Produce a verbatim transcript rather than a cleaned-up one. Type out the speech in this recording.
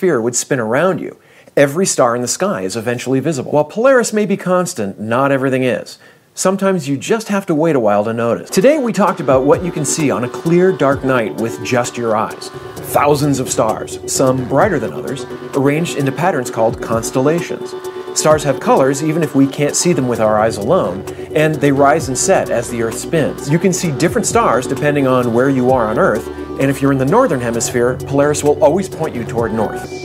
sphere would spin around you, every star in the sky is eventually visible. While Polaris may be constant, not everything is. Sometimes you just have to wait a while to notice. Today we talked about what you can see on a clear, dark night with just your eyes. Thousands of stars, some brighter than others, arranged into patterns called constellations. Stars have colors even if we can't see them with our eyes alone, and they rise and set as the Earth spins. You can see different stars depending on where you are on Earth, and if you're in the northern hemisphere, Polaris will always point you toward north.